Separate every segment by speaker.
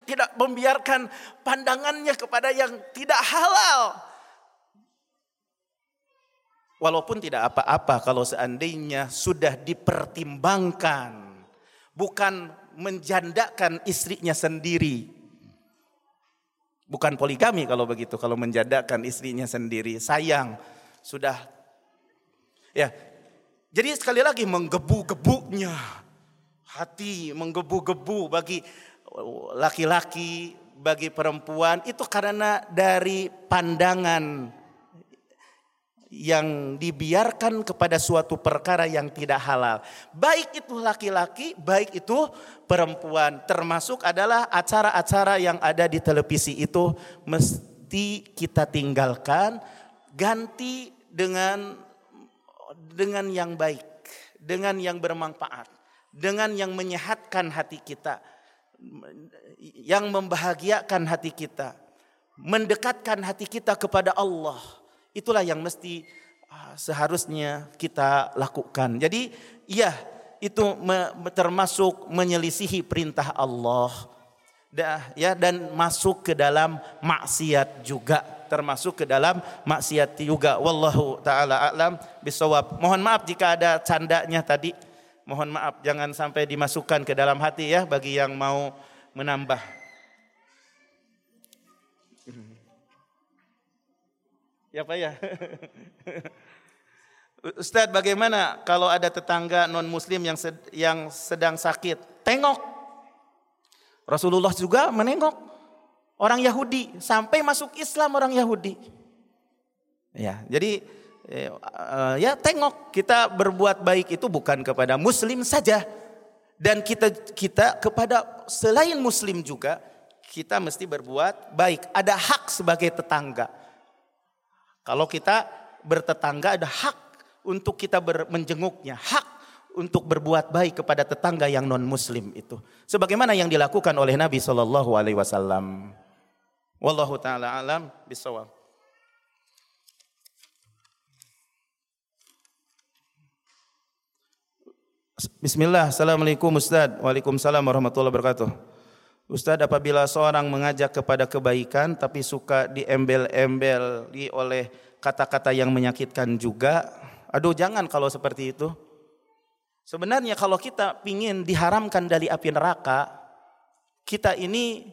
Speaker 1: tidak membiarkan pandangannya kepada yang tidak halal. Walaupun tidak apa-apa kalau seandainya sudah dipertimbangkan, bukan menjandakan istrinya sendiri. Bukan poligami kalau begitu, kalau menjandakan istrinya sendiri. Sayang, sudah. Ya, jadi sekali lagi menggebu-gebunya hati, menggebu-gebu bagi laki-laki, bagi perempuan itu karena dari pandangan yang dibiarkan kepada suatu perkara yang tidak halal. Baik itu laki-laki, baik itu perempuan. Termasuk adalah acara-acara yang ada di televisi itu mesti kita tinggalkan, ganti dengan yang baik, dengan yang bermanfaat, dengan yang menyehatkan hati kita, yang membahagiakan hati kita, mendekatkan hati kita kepada Allah. Itulah yang mesti seharusnya kita lakukan. Jadi ya itu termasuk menyelisihi perintah Allah. Dan masuk ke dalam maksiat juga. Termasuk ke dalam maksiat juga. Wallahu ta'ala a'lam bisawab. Mohon maaf jika ada candanya tadi. Mohon maaf jangan sampai dimasukkan ke dalam hati ya bagi yang mau menambah. Ya Pak ya. Ustadz, bagaimana kalau ada tetangga non muslim yang sedang sakit? Tengok. Rasulullah juga menengok orang Yahudi sampai masuk Islam orang Yahudi. Ya, jadi ya tengok, kita berbuat baik itu bukan kepada muslim saja, dan kita kepada selain muslim juga kita mesti berbuat baik. Ada hak sebagai tetangga. Kalau kita bertetangga ada hak untuk kita menjenguknya, hak untuk berbuat baik kepada tetangga yang non muslim itu. Sebagaimana yang dilakukan oleh Nabi SAW. Wallahu ta'ala alam bisawab. Bismillah, assalamualaikum Ustaz. Waalaikumsalam warahmatullahi wabarakatuh. Ustaz, apabila seorang mengajak kepada kebaikan tapi suka diembel-embel oleh kata-kata yang menyakitkan juga, aduh jangan kalau seperti itu. Sebenarnya kalau kita ingin diharamkan dari api neraka, kita ini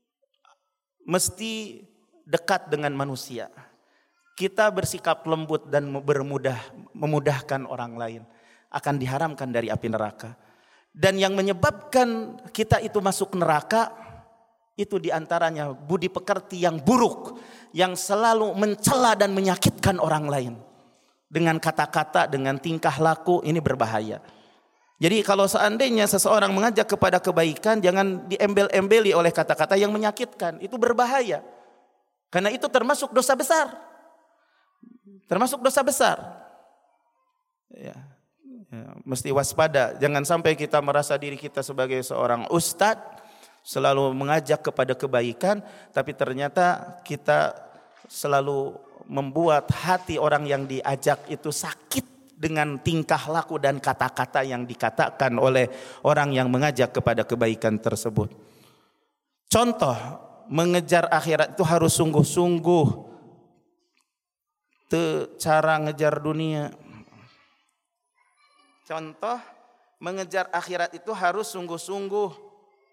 Speaker 1: mesti dekat dengan manusia. Kita bersikap lembut dan memudahkan orang lain, akan diharamkan dari api neraka. Dan yang menyebabkan kita itu masuk neraka itu diantaranya budi pekerti yang buruk, yang selalu mencela dan menyakitkan orang lain dengan kata-kata, dengan tingkah laku. Ini berbahaya. Jadi kalau seandainya seseorang mengajak kepada kebaikan, jangan diembel-embeli oleh kata-kata yang menyakitkan. Itu berbahaya. Karena itu termasuk dosa besar. Termasuk dosa besar. Ya, mesti waspada. Jangan sampai kita merasa diri kita sebagai seorang ustadz, selalu mengajak kepada kebaikan, tapi ternyata kita selalu membuat hati orang yang diajak itu sakit dengan tingkah laku dan kata-kata yang dikatakan oleh orang yang mengajak kepada kebaikan tersebut. Contoh, mengejar akhirat itu harus sungguh-sungguh. Cara ngejar dunia. Contoh, mengejar akhirat itu harus sungguh-sungguh.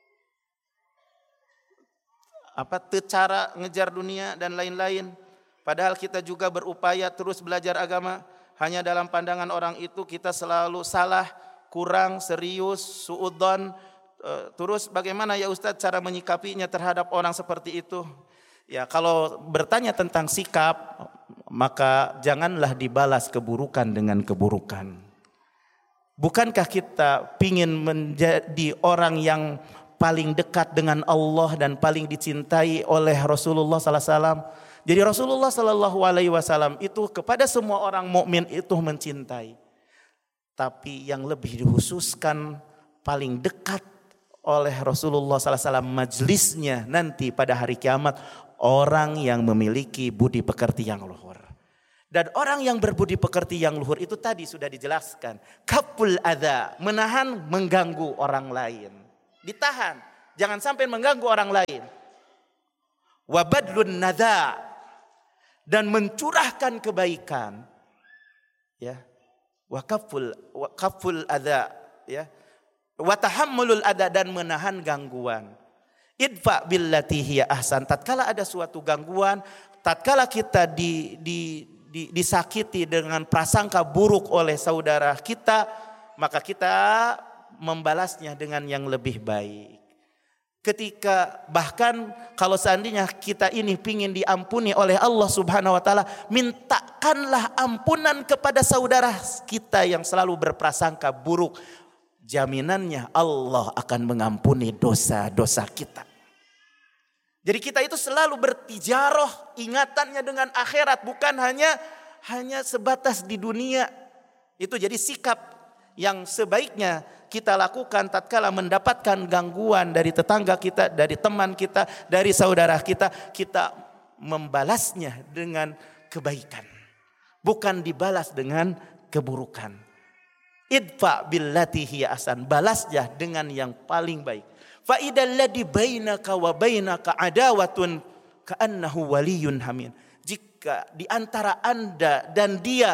Speaker 1: Cara ngejar dunia dan lain-lain. Padahal kita juga berupaya terus belajar agama. Hanya dalam pandangan orang itu kita selalu salah, kurang, serius, suudzon. Terus bagaimana ya Ustadz cara menyikapinya terhadap orang seperti itu? Ya, kalau bertanya tentang sikap, maka janganlah dibalas keburukan dengan keburukan. Bukankah kita ingin menjadi orang yang paling dekat dengan Allah dan paling dicintai oleh Rasulullah sallallahu alaihi wasallam? Jadi Rasulullah sallallahu alaihi wasallam itu kepada semua orang mukmin itu mencintai. Tapi yang lebih dikhususkan paling dekat oleh Rasulullah sallallahu alaihi wasallam majlisnya nanti pada hari kiamat orang yang memiliki budi pekerti yang luhur. Dan orang yang berbudi pekerti yang luhur itu tadi sudah dijelaskan. Kaful adza, menahan mengganggu orang lain. Ditahan, Jangan sampai mengganggu orang lain. Wa badlun nadha, dan mencurahkan kebaikan. Ya. Wa kaful adza, ya. Wa tahammulul adza, dan menahan gangguan. Idfa billati hiya ahsan. Tatkala ada suatu gangguan, tatkala kita disakiti dengan prasangka buruk oleh saudara kita, maka kita membalasnya dengan yang lebih baik. Ketika bahkan kalau seandainya kita ini pingin diampuni oleh Allah Subhanahu wa taala, mintakanlah ampunan kepada saudara kita yang selalu berprasangka buruk. Jaminannya Allah akan mengampuni dosa-dosa kita. Jadi kita itu selalu bertijaroh ingatannya dengan akhirat, bukan hanya sebatas di dunia. Itu jadi sikap yang sebaiknya kita lakukan tatkala mendapatkan gangguan dari tetangga kita, dari teman kita, dari saudara kita, kita membalasnya dengan kebaikan, bukan dibalas dengan keburukan. Idfa billati hiya ahsan, balasnya dengan yang paling baik. Fa idzal ladzi bainaka wa bainaka adawatun ka'annahu waliyyun hamim. Jika di antara Anda dan dia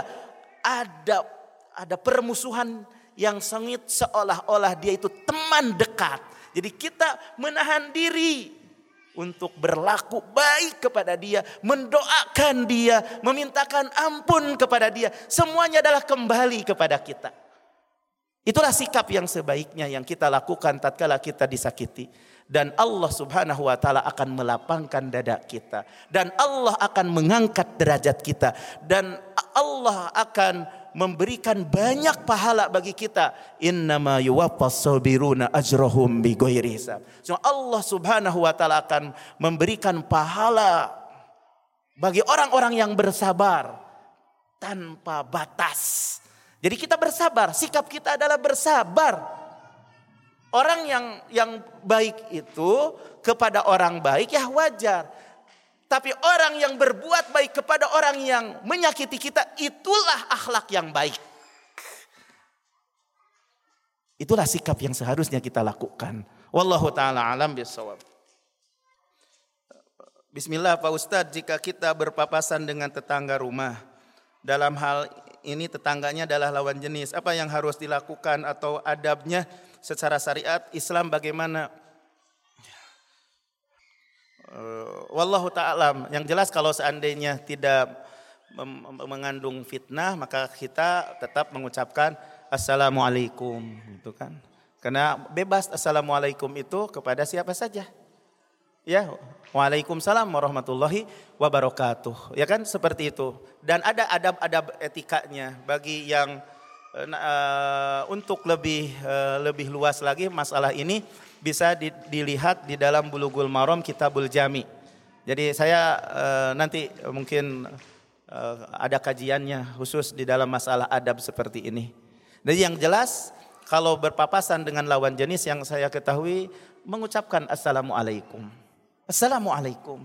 Speaker 1: ada permusuhan yang sengit, seolah-olah dia itu teman dekat. Jadi kita menahan diri untuk berlaku baik kepada dia, mendoakan dia, memintakan ampun kepada dia. Semuanya adalah kembali kepada kita. Itulah sikap yang sebaiknya yang kita lakukan tatkala kita disakiti. Dan Allah Subhanahu wa taala akan melapangkan dada kita, dan Allah akan mengangkat derajat kita, dan Allah akan memberikan banyak pahala bagi kita. Innama yuwaffas sabiruna ajrahum bighairi hisab. So, Allah Subhanahu wa taala akan memberikan pahala bagi orang-orang yang bersabar tanpa batas. Jadi kita bersabar, sikap kita adalah bersabar. Orang yang baik itu kepada orang baik ya wajar. Tapi orang yang berbuat baik kepada orang yang menyakiti kita, itulah akhlak yang baik. Itulah sikap yang seharusnya kita lakukan. Wallahu ta'ala alam bisawab. Bismillah Pak Ustadz, jika kita berpapasan dengan tetangga rumah, dalam hal ini tetangganya adalah lawan jenis, apa yang harus dilakukan atau adabnya secara syariat Islam bagaimana? Wallahu ta'ala. Yang jelas kalau seandainya tidak mengandung fitnah, maka kita tetap mengucapkan assalamualaikum, gitu kan? Karena bebas assalamualaikum itu kepada siapa saja. Ya, waalaikumsalam warahmatullahi wabarakatuh. Ya kan seperti itu. Dan ada adab-adab etikanya bagi yang untuk lebih luas lagi masalah ini bisa dilihat di dalam Bulughul Maram Kitabul Jami. Jadi saya nanti mungkin ada kajiannya khusus di dalam masalah adab seperti ini. Jadi yang jelas kalau berpapasan dengan lawan jenis yang saya ketahui mengucapkan assalamualaikum. Assalamualaikum.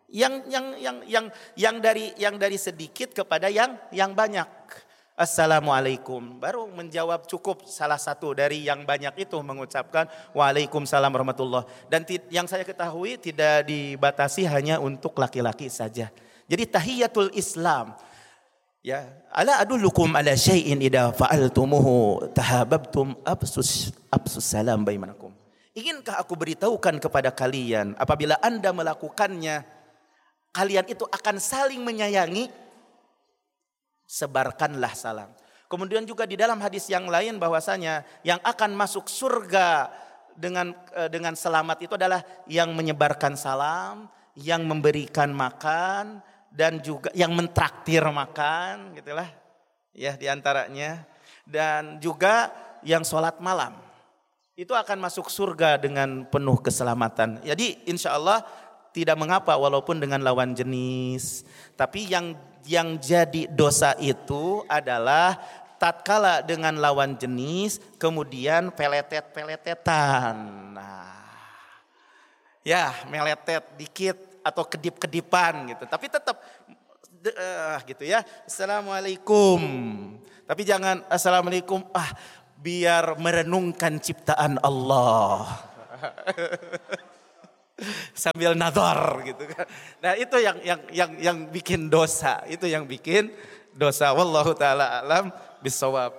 Speaker 1: Yang dari sedikit kepada yang banyak. Assalamualaikum. Baru menjawab cukup salah satu dari yang banyak itu mengucapkan waalaikumsalam warahmatullah. Dan yang saya ketahui tidak dibatasi hanya untuk laki-laki saja. Jadi tahiyatul Islam. Ya, ala adullukum ala syai'in idza fa'altumuhu tahabbtum absus salam bainakum. Inkah aku beritahukan kepada kalian apabila Anda melakukannya, kalian itu akan saling menyayangi, sebarkanlah salam. Kemudian juga di dalam hadis yang lain bahwasanya yang akan masuk surga dengan selamat itu adalah yang menyebarkan salam, yang memberikan makan, dan juga yang mentraktir makan, gitulah. Ya, di antaranya, dan juga yang sholat malam. Itu akan masuk surga dengan penuh keselamatan. Jadi insya Allah tidak mengapa walaupun dengan lawan jenis. Tapi yang jadi dosa itu adalah tatkala dengan lawan jenis kemudian peletet-peletetan. Nah, ya meletet dikit atau kedip-kedipan gitu. Tapi tetap gitu ya. Assalamualaikum. Tapi jangan assalamualaikum biar merenungkan ciptaan Allah. Sambil nadhar gitu kan. Nah, itu yang bikin dosa, itu yang bikin dosa. Wallahu taala alam bisawab.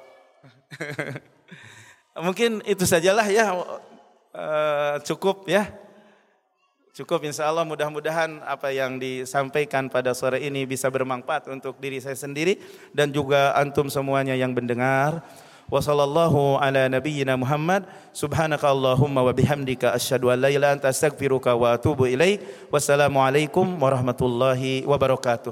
Speaker 1: Mungkin itu sajalah ya, cukup ya. Cukup, insya Allah mudah-mudahan apa yang disampaikan pada sore ini bisa bermanfaat untuk diri saya sendiri dan juga antum semuanya yang mendengar. Wa sallallahu ala nabiyyina Muhammad, subhanaka Allahumma wa bihamdika asyhadu an la ilaha illa anta astaghfiruka wa atubu ilaik. Wassalamualaikum warahmatullahi wabarakatuh.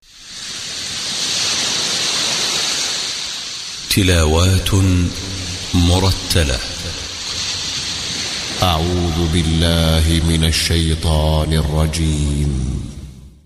Speaker 2: Tilawatun murattalah. أعوذ بالله من الشيطان الرجيم